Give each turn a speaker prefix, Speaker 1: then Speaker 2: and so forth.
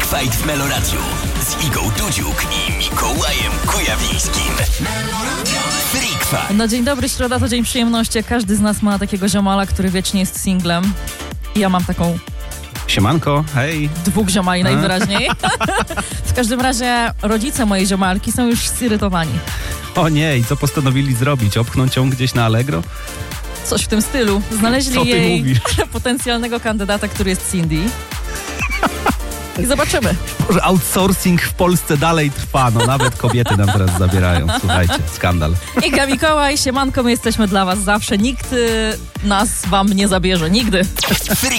Speaker 1: Fight w Meloradiu z Igą Dudziuk i Mikołajem Kujawińskim. Freak Fight.
Speaker 2: No dzień dobry, środa to dzień przyjemności. Każdy z nas ma takiego ziomala, który wiecznie jest singlem. I ja mam taką...
Speaker 3: Siemanko, hej.
Speaker 2: Dwóch ziomali najwyraźniej. W każdym razie rodzice mojej ziomalki są już zirytowani.
Speaker 3: O nie, i co postanowili zrobić? Opchnąć ją gdzieś na Allegro?
Speaker 2: Coś w tym stylu. Znaleźli
Speaker 3: Co ty
Speaker 2: jej
Speaker 3: mówisz?
Speaker 2: potencjalnego kandydata, który jest Cindy. I zobaczymy.
Speaker 3: Boże, outsourcing w Polsce dalej trwa. No nawet kobiety nam teraz zabierają. Słuchajcie, skandal.
Speaker 2: Iga, Mikołaj, siemanko, my jesteśmy dla was zawsze. Nikt nas wam nie zabierze. Nigdy.